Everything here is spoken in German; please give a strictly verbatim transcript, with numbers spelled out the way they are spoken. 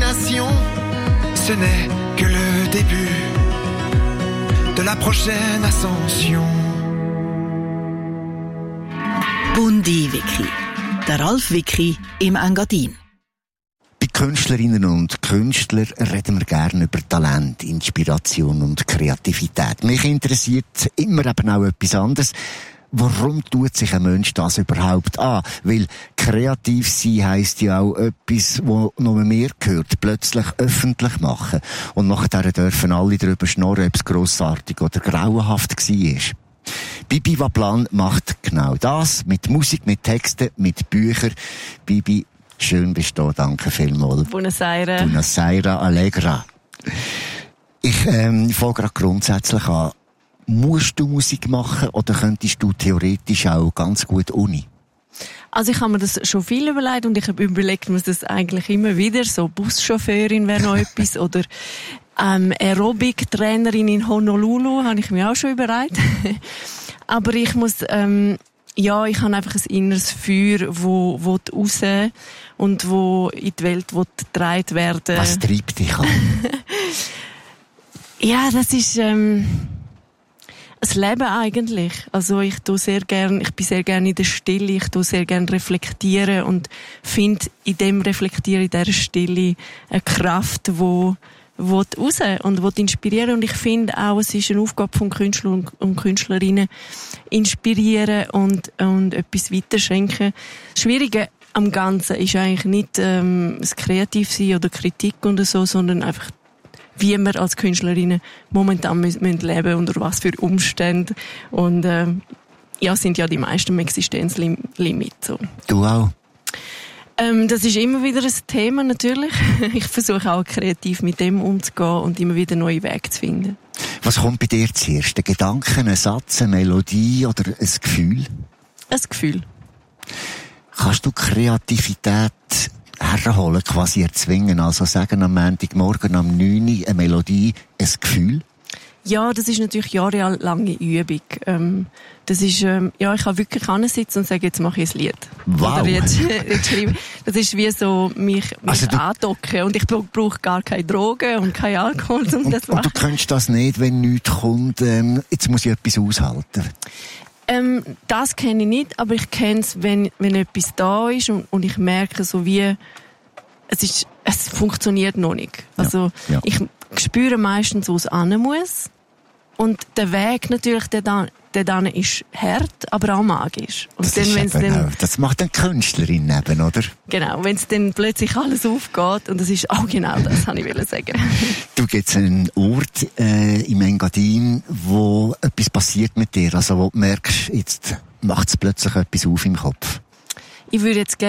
imagination, ce n'est que le début de la prochaine ascension. Bundi Wiki. Der Ralf Wiki im Engadin. Bei Künstlerinnen und Künstlern reden wir gerne über Talent, Inspiration und Kreativität. Mich interessiert immer eben auch etwas anderes. Warum tut sich ein Mensch das überhaupt an? Weil kreativ sein heisst ja auch etwas, wo nur mehr gehört, plötzlich öffentlich machen. Und nachher dürfen alle darüber schnurren, ob es grossartig oder grauenhaft war. Bibi Waplan macht genau das. Mit Musik, mit Texten, mit Büchern. Bibi, schön bist du da. Danke vielmals. Buonasera. Buonasera, Allegra. Ich ähm, fange gerade grundsätzlich an. Musst du Musik machen oder könntest du theoretisch auch ganz gut Uni? Also ich habe mir das schon viel überlegt und ich habe überlegt mir das eigentlich immer wieder. So Buschauffeurin wäre noch etwas oder ähm, Aerobic-Trainerin in Honolulu habe ich mir auch schon überlegt. Aber ich muss, ähm, ja, ich habe einfach ein inneres Feuer, wo, wo raus und wo in die Welt getragen werden. Was treibt dich an? Ja, das ist ähm, das Leben eigentlich. Also ich tue sehr gern, ich bin sehr gerne in der Stille, ich tue sehr gern reflektieren und finde in dem Reflektieren, in dieser Stille eine Kraft, wo wo raus und wo inspirieren. Und ich finde auch, es ist eine Aufgabe von Künstlern und Künstlerinnen, inspirieren und, und etwas weiterschenken. Das Schwierige am Ganzen ist eigentlich nicht ähm, das Kreativsein oder Kritik oder so, sondern einfach, wie wir als Künstlerinnen momentan müssen, müssen leben, unter was für Umständen. Und äh, ja, sind ja die meisten Existenzlimit. So. Du auch? Ähm, das ist immer wieder ein Thema, natürlich. Ich versuche auch kreativ mit dem umzugehen und immer wieder neue Wege zu finden. Was kommt bei dir zuerst? Ein Gedanke, ein Satz, eine Melodie oder ein Gefühl? Ein Gefühl. Kannst du Kreativität herholen, quasi erzwingen? Also sagen am Montagmorgen am neun Uhr eine Melodie, ein Gefühl? Ja, das ist natürlich jahrelange Übung. Ähm, das ist, ähm, ja, ich kann wirklich hinsitzen und sagen, jetzt mache ich ein Lied. Wow. Oder jetzt, jetzt schreibe. Das ist wie so, mich, mich also andocken. Und ich brauche gar keine Drogen und keinen Alkohol, um und, das zu machen. Und du kennst das nicht, wenn nichts kommt, ähm, jetzt muss ich etwas aushalten? Ähm, das kenne ich nicht, aber ich kenne es, wenn, wenn etwas da ist und, und ich merke so wie, es ist, es funktioniert noch nicht. Also, ja, ja. ich spüre meistens, wo es hin muss. Und der Weg natürlich, der dann, der dann ist hart, aber auch magisch. Und das, dann, wenn's dann, auch, das macht eine Künstlerin eben, oder? Genau, wenn es dann plötzlich alles aufgeht, und das ist auch genau das, wollte ich sagen. Du, gibt's einen Ort äh, im Engadin, wo etwas passiert mit dir, also wo du merkst, jetzt macht es plötzlich etwas auf im Kopf? Ich würde jetzt